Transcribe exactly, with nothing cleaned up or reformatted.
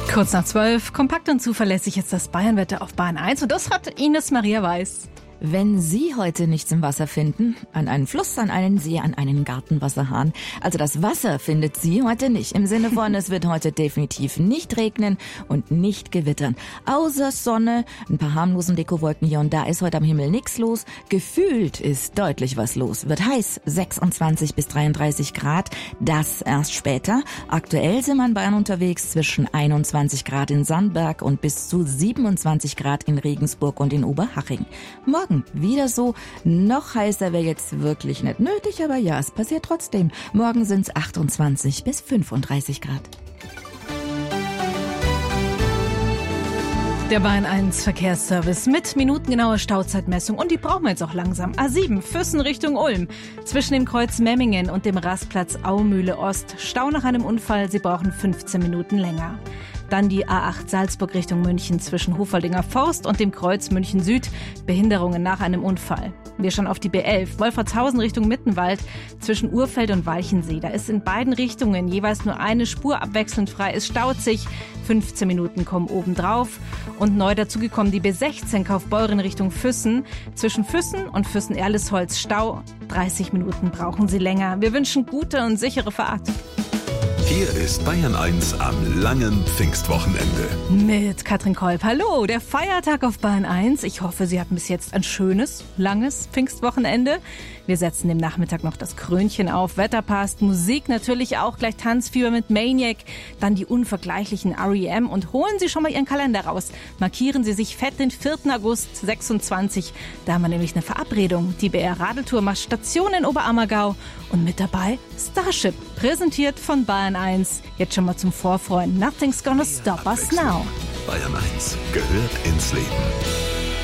Kurz nach zwölf, kompakt und zuverlässig ist das Bayernwetter auf Bayern eins und das hat Ines Maria Weiß. Wenn Sie heute nichts im Wasser finden, an einen Fluss, an einen See, an einen Gartenwasserhahn. Also das Wasser findet Sie heute nicht. Im Sinne von, es wird heute definitiv nicht regnen und nicht gewittern. Außer Sonne, ein paar harmlosen Dekowolken hier und da ist heute am Himmel nichts los. Gefühlt ist deutlich was los. Wird heiß, sechsundzwanzig bis dreiunddreißig Grad. Das erst später. Aktuell sind wir in Bayern unterwegs zwischen einundzwanzig Grad in Sandberg und bis zu siebenundzwanzig Grad in Regensburg und in Oberhaching. Morgen wieder so, noch heißer wäre jetzt wirklich nicht nötig, aber ja, es passiert trotzdem. Morgen sind es achtundzwanzig bis fünfunddreißig Grad. Der Bayern eins Verkehrsservice mit minutengenauer Stauzeitmessung und die brauchen wir jetzt auch langsam. A sieben, Füssen Richtung Ulm. Zwischen dem Kreuz Memmingen und dem Rastplatz Aumühle Ost. Stau nach einem Unfall, Sie brauchen fünfzehn Minuten länger. Dann die A acht Salzburg Richtung München zwischen Hofaldinger Forst und dem Kreuz München Süd. Behinderungen nach einem Unfall. Wir schauen auf die B elf, Wolfertshausen Richtung Mittenwald zwischen Urfeld und Walchensee. Da ist in beiden Richtungen jeweils nur eine Spur abwechselnd frei. Es staut sich. fünfzehn Minuten kommen obendrauf. Und neu dazugekommen die B sechzehn Kaufbeuren Richtung Füssen. Zwischen Füssen und Füssen-Erlesholz Stau. dreißig Minuten brauchen Sie länger. Wir wünschen gute und sichere Fahrt. Hier ist Bayern eins am langen Pfingstwochenende. Mit Katrin Kolb. Hallo, der Feiertag auf Bayern eins. Ich hoffe, Sie hatten bis jetzt ein schönes, langes Pfingstwochenende. Wir setzen dem Nachmittag noch das Krönchen auf. Wetter passt, Musik natürlich auch, gleich Tanzfieber mit Maniac. Dann die unvergleichlichen R E M und holen Sie schon mal Ihren Kalender raus. Markieren Sie sich fett den vierten August sechsundzwanzig. Da haben wir nämlich eine Verabredung. Die B R Radeltour macht Station in Oberammergau. Und mit dabei Starship, präsentiert von Bayern eins. Jetzt schon mal zum Vorfreuen. Nothing's gonna stop us now. Bayern eins gehört ins Leben.